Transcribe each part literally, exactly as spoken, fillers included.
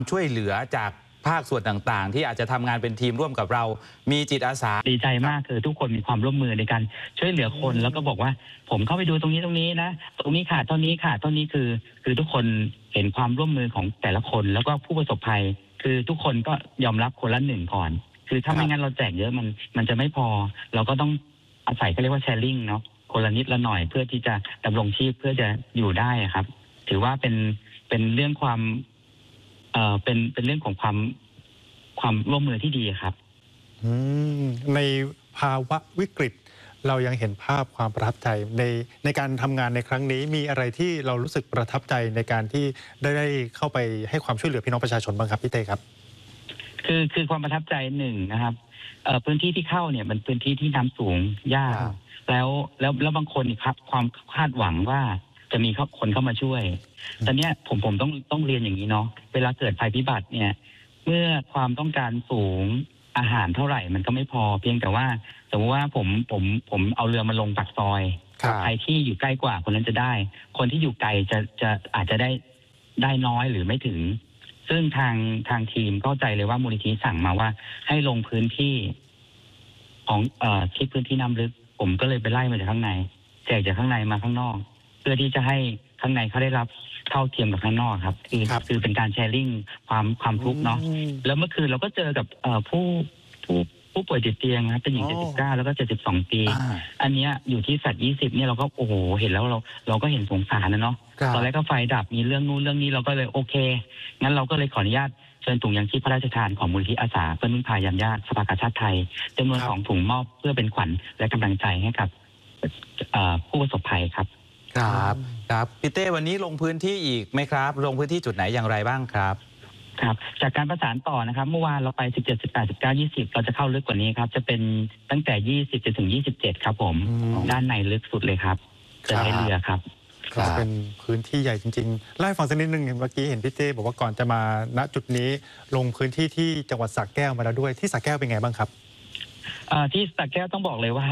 ช่วยเหลือจากภาคส่วนต่างๆที่อาจจะทำงานเป็นทีมร่วมกับเรามีจิตอาสาดีใจมากคือทุกคนมีความร่วมมือในการช่วยเหลือคนแล้วก็บอกว่าผมเข้าไปดูตรงนี้ตรงนี้นะตรงนี้ขาดเท่านี้ขาดเท่านี้คือคือทุกคนเห็นความร่วมมือของแต่ละคนแล้วก็ผู้ประสบภัยคือทุกคนก็ยอมรับคนละหนึ่งก่อนคือถ้าไม่งั้นเราแจกเยอะมันมันจะไม่พอเราก็ต้องอาศัยเขาเรียกว่าแชร์ลิงเนาะคนละนิดละหน่อยเพื่อที่จะดำรงชีพเพื่อจะอยู่ได้ครับถือว่าเป็นเป็นเรื่องความเอ่อเป็นเป็นเรื่องของความความร่วมมือที่ดีครับในภาวะวิกฤตเรายังเห็นภาพความประทับใจในในการทำงานในครั้งนี้มีอะไรที่เรารู้สึกประทับใจในการที่ได้ได้เข้าไปให้ความช่วยเหลือพี่น้องประชาชนบ้างครับพี่เต้ครับคือคือความประทับใจหนึ่งนะครับเอ่อพื้นที่ที่เข้าเนี่ยมันพื้นที่ที่น้ำสูงยากแล้วแล้วแล้วบางคนครับความคาดหวังว่าจะมีคนเข้ามาช่วยตอนนี้ผมผมต้องต้องเรียนอย่างนี้เนาะเวลาเกิดภัยพิบัติเนี่ยเมื่อความต้องการสูงอาหารเท่าไหร่มันก็ไม่พอเพียงแต่ว่าสมมติว่าผมผมผมเอาเรือมาลงปากซอยใครที่อยู่ใกล้กว่าคนนั้นจะได้คนที่อยู่ไกลจะจะอาจจะได้ได้น้อยหรือไม่ถึงซึ่งทางทางทีมเข้าใจเลยว่ามูลนิธิสั่งมาว่าให้ลงพื้นที่ของเอ่อที่พื้นที่น้ำลึกผมก็เลยไปไล่มาจากข้างในแจกจากข้างในมาข้างนอกเพื่อที่จะให้ข้างในเขาได้รับเท่าเทียมกับข้างนอกครับคือคือเป็นการแชร์ลิงความความทุกข์เนาะแล้วเมื่อคืนเราก็เจอกับเอ่อผู้ผู้ผู้ป่วยติดเตียงครับเป็นหญิงเจ็ดสิบเก้าแล้วก็เจ็ดสิบสองปีอันเนี้ยอยู่ที่สัตว์ยี่สิบเนี่ยเราก็โอ้โหเห็นแล้วเราเราก็เห็นสงสารนะเนาะตอนแรกก็ไฟดับมีเรื่องนู้นเรื่องนี้เราก็เลยโอเคงั้นเราก็เลยขออนุญาตเชิญถุงยางชีพพระราชทานของมูลนิธิอาสาเพื่อนพึ่งพายามยากสภากาชาติไทยจำนวนสองถุงมอบเพื่อเป็นขวัญและกำลังใจให้กับผู้ประสบภัยครับครับครับพี่เต้วันนี้ลงพื้นที่อีกไหมครับลงพื้นที่จุดไหนอย่างไรบ้างครับครับจากการประสานต่อนะครับเมื่อวานเราไปสิบเจ็ด สิบแปด สิบเก้า ยี่สิบเราจะเข้าลึกกว่านี้ครับจะเป็นตั้งแต่ยี่สิบจนถึงยี่สิบเจ็ดครับผมด้านในลึกสุดเลยครับจะใช้เรือครับเป็นพื้นที่ใหญ่จริงๆเล่าให้ฟังสักนิดนึงเมื่อกี้เห็นพี่เต้บอกว่าก่อนจะมาณจุดนี้ลงพื้นที่ที่จังหวัดสระแก้วมาแล้วด้วยที่สระแก้วเป็นไงบ้างครับที่สระแก้วต้องบอกเลยว่า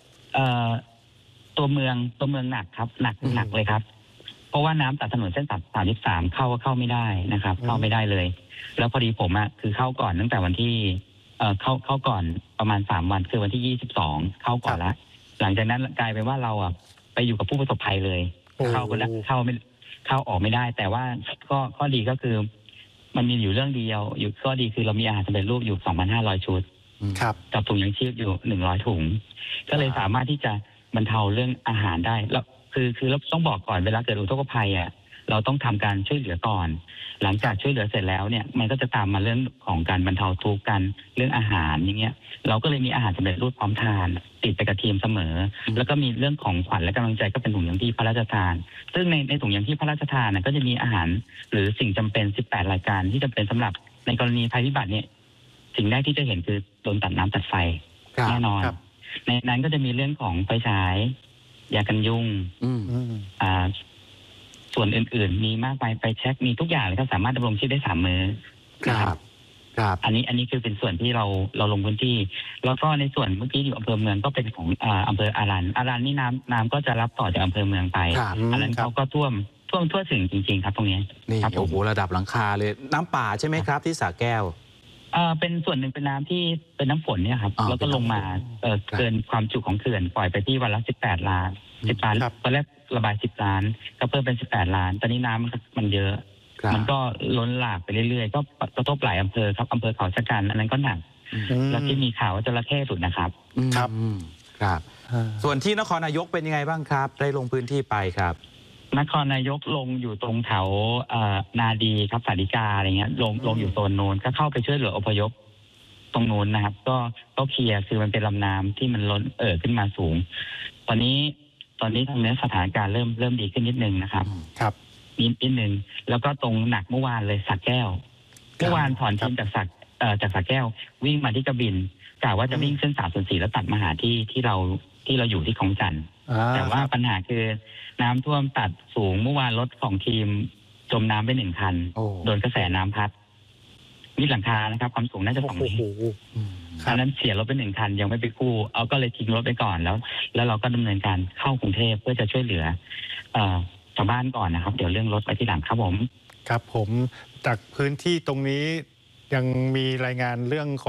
ตัวเมืองตัวเมืองหนักครับหนักหนักเลยครับเพราะว่าน้ำตัดถนนเส้นตัดสามสิบสามเข้าก็เข้าไม่ได้นะครับเข้าไม่ได้เลยแล้วพอดีผมอ่ะคือเข้าก่อนตั้งแต่วันที่เอ่อเข้าเข้าก่อนประมาณสามวันคือวันที่ยี่สิบสองเข้าก่อนละหลังจากนั้นกลายเป็นว่าเราอ่ะไปอยู่กับผู้ประสบภัยเลยเข้าไปแล้วเข้าไม่เข้าออกไม่ได้แต่ว่าก็ข้อดีก็คือมันมีอยู่เรื่องเดียวอยู่ข้อดีคือเรามีอาหารสำเร็จรูปอยู่ สองพันห้าร้อย ชุดกับถุงยังชีพอยู่หนึ่งร้อยถุงก็เลยสามารถที่จะบรรเทาเรื่องอาหารได้แล้วคือคือเราต้องบอกก่อนเวลาเกิดอุทกภัยอ่ะเราต้องทำการช่วยเหลือก่อนหลังจากช่วยเหลือเสร็จแล้วเนี่ยมันก็จะตามมาเรื่องของการบรรเทาทุกข์กันเรื่องอาหารอย่างเงี้ยเราก็เลยมีอาหารสำเร็จรูปพร้อมทานติดไปกับทีมเสมอแล้วก็มีเรื่องของขวัญและกำลังใจก็เป็นถุงยางชีพพระราชทานซึ่งในในถุงยางชีพพระราชทานน่ะก็จะมีอาหารหรือสิ่งจำเป็นสิบแปดรายการที่จำเป็นสำหรับในกรณีภัยพิบัติเนี่ยสิ่งแรกที่จะเห็นคือโดนตัดน้ำตัดไฟแน่นอนในนั้นก็จะมีเรื่องของไฟฉายยากันยุงอ่าส่วนอื่นๆมีมากมายไปเช็คมีทุกอย่างเลยก็สามารถดำรงชีพได้สามมื้อครับครับอันนี้อันนี้คือเป็นส่วนที่เราเราลงพื้นที่แล้วก็ในส่วนเมื่อกี้อยู่อำเภอเมืองก็เป็นของอ่าอำเภออารันอารันนี่น้ำน้ำก็จะรับต่อจากอำเภอเมืองไปอารันเขาก็ท่วมท่วมทั่วถึงจริงๆครับตรงนี้นี่โอ้โหระดับหลังคาเลยน้ำป่าใช่ไหมครับที่สระแก้วเอ่อเป็นส่วนหนึ่งเป็นน้ำที่เป็นน้ำฝนเนี่ยครับแล้วก็ลงมาเอ่อเกินความจุของเขื่อนปล่อยไปที่วันละสิบแปดล้านสิบล้านตอนแรกระบายสิบล้านก็เพิ่มเป็นสิบแปดล้านตอนนี้น้ำมันเยอะมันก็ล้นหลากไปเรื่อยๆก็กระทบหลายอำเภอครับอำเภอเขาชะกันอันนั้นก็หนักแล้วที่มีข่าวว่าจระเข้สุดนะครับครับครับส่วนที่นครนายกเป็นยังไงบ้างครับได้ลงพื้นที่ไปครับนครนายกลงอยู่ตรงแถวนาดีครับสาริกาอะไรเงี้ยลงลงอยู่โซนโน้นก็เข้าไปช่วยเหลืออพยพตรงโน้นนะครับก็ก็เคลียร์คือมันเป็นลำน้ำที่มันล้นเอ่อขึ้นมาสูงตอนนี้ตอนนี้ทางนี้สถานการณ์เริ่มเริ่มดีขึ้นนิดนึงนะครับครับนิดนิดนึงแล้วก็ตรงหนักเมื่อวานเลยสระแก้วเมื่อวานถอนทีมจากสระเอ่อจากสระแก้ววิ่งมาที่กระบินกะว่าจะวิ่งเส้นสามส่วนสี่แล้วตัดมาหาที่ที่เราที่เราอยู่ที่คลองจันทร์แต่ว่าปัญหาคือน้ำท่วมตัดสูงเมื่อวานรถของทีมจมน้ำไปหนึ่งคันโดนกระแสน้ำพัดมิดหลังคานะครับความสูงน่าจะสองเมตรคันนั้นเสียรถไปหนึ่งคันยังไม่ไปกู้เอาก็เลยทิ้งรถไปก่อนแล้วแล้วเราก็ดำเนินการเข้ากรุงเทพเพื่อจะช่วยเหลือชาวบ้านก่อนนะครับเดี๋ยวเรื่องรถไปที่หลังครับผมครับผมจากพื้นที่ตรงนี้ยังมีรายงานเรื่องของ